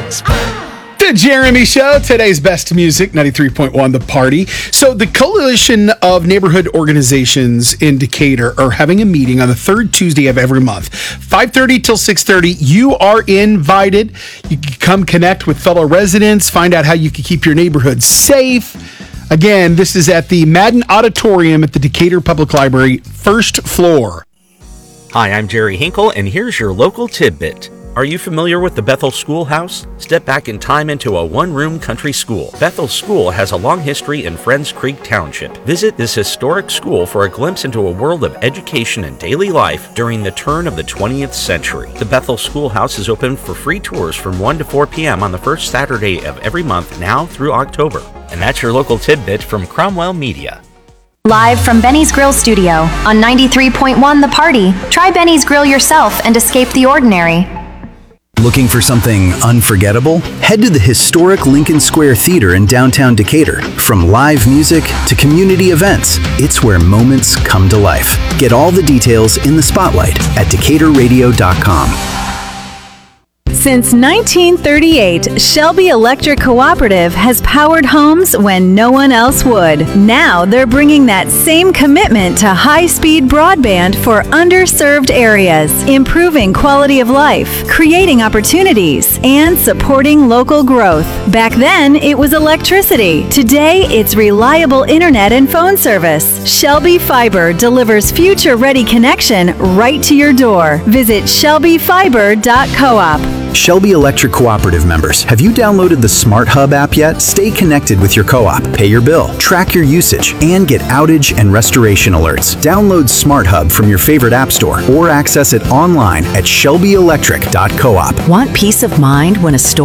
The Jeremy Show, today's best music, 93.1 The Party. So the Coalition of Neighborhood Organizations in Decatur are having a meeting on the third Tuesday of every month, 5:30 till 6:30. You are invited. You can come connect with fellow residents, find out how you can keep your neighborhood safe. Again, this is at the Madden Auditorium at the Decatur Public Library, first floor. Hi, I'm Jerry Hinkle, and here's your local tidbit. Are you familiar with the Bethel Schoolhouse? Step back in time into a one-room country school. Bethel School has a long history in Friends Creek Township. Visit this historic school for a glimpse into a world of education and daily life during the turn of the 20th century. The Bethel Schoolhouse is open for free tours from 1 to 4 p.m. on the first Saturday of every month now through October. And that's your local tidbit from Cromwell Media. Live from Benny's Grill Studio on 93.1 The Party. Try Benny's Grill yourself and escape the ordinary. Looking for something unforgettable? Head to the historic Lincoln Square Theater in downtown Decatur. From live music to community events, it's where moments come to life. Get all the details in the spotlight at DecaturRadio.com. Since 1938, Shelby Electric Cooperative has powered homes when no one else would. Now they're bringing that same commitment to high-speed broadband for underserved areas, improving quality of life, creating opportunities, and supporting local growth. Back then, it was electricity. Today, it's reliable internet and phone service. Shelby Fiber delivers future-ready connection right to your door. Visit shelbyfiber.coop. Shelby Electric Cooperative members, have you downloaded the Smart Hub app yet? Stay connected with your co-op, pay your bill, track your usage, and get outage and restoration alerts. Download Smart Hub from your favorite app store or access it online at shelbyelectric.coop. Want peace of mind when a storm